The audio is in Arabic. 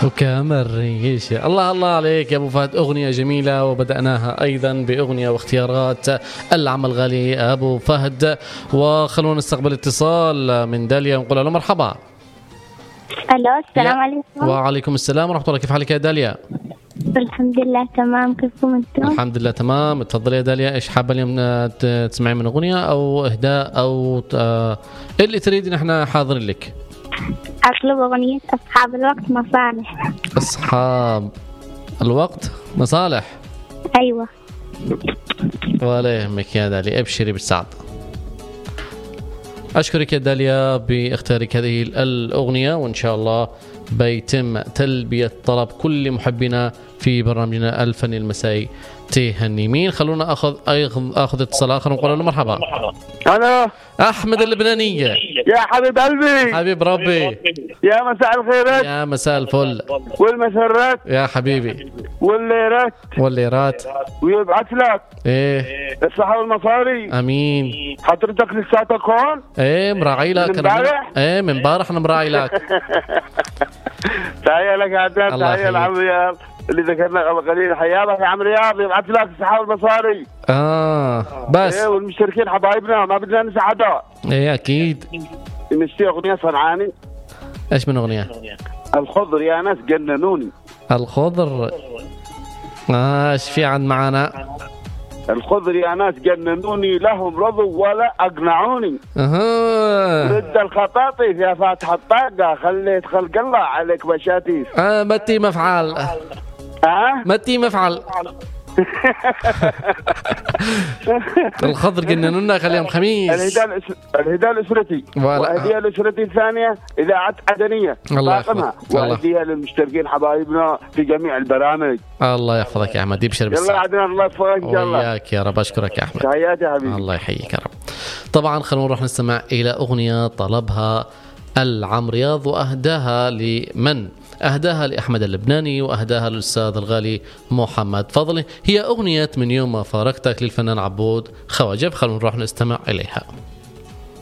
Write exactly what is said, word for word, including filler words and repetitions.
وكامل ريش. الله الله عليك يا أبو فهد، أغنية جميلة وبدأناها أيضا بأغنية واختيارات العم الغالي أبو فهد. وخلونا نستقبل اتصال من داليا ونقول له مرحبا. الو السلام عليكم. وعليكم السلام ورحمة الله. كيف حالك يا داليا؟ الحمد لله تمام، كيفكم انتم؟ الحمد لله تمام. تفضلي يا داليا، ايش حابة اليوم تسمعي من أغنية أو إهداء أو إيه اللي تريدي؟ نحن حاضرين لك. أطلب أغنية أصحاب الوقت مصالح. أصحاب الوقت مصالح. أيوة. ولا يهمك يا داليا، ابشري بالسعد. أشكرك يا داليا باختيارك هذه الأغنية، وإن شاء الله بيتم تلبية طلب كل محبنا في برنامجنا الفني المسائي تهني. مين؟ خلونا أخذ أخذ اتصال آخر ونقول له مرحبا. أنا أحمد اللبنانية. يا حبيب قلبي، حبيب ربي، يا مساء الخيرات، يا مساء الفل والمسرات يا حبيبي، والليرات والليرات، ويبعث لك ايه الصحة والمصاري. امين. حضرتك لساتك هون؟ ايه مراعي لك. من امبارح؟ ايه من امبارح انا مراعي لك. تحية لك يا عدنان، تحية لعم رياض اللي ذكرنا قبل قليل. حياك يا عم رياض، يبعث لك الصحة والمصاري. اه بس ايه والمشتركين حبايبنا ما بدنا ننسى حدا. ايه اكيد. نشتي اغنية صنعاني. ايش من اغنية؟ الخضر يا ناس جننوني. الخضر آه ايش في عند معانا؟ الخضر يا ناس جننوني، لهم رضوا ولا اقنعوني. اها رد الخطاطيف يا فاتح الطاقة، خليت خلق الله عليك بشاتيف. اه متي مفعل. ها متي مفعل. الخضر جننونا خليهم خميس. الهداء الهداء الاسرتي، وهديه الاسرتي الثانيه اذاعه عدنيه طاقمها، وهديه للمشتركين حبايبنا في جميع البرامج. الله يحفظك يا احمد، يبشر بالسعادة. يلا عدنان، الله يحفظك ان شاء الله. وياك يا رب. اشكرك يا احمد. تحياتي يا حبيبي. الله يحييك يا رب. طبعا خلونا نروح نستمع الى اغنيه طلبها العم رياض واهداها لمن؟ أهداها لأحمد اللبناني وأهداها للأستاذ الغالي محمد فضلي. هي أغنية من يوم ما فارقتك للفنان عبود خواجب. خلونا نروح نستمع إليها.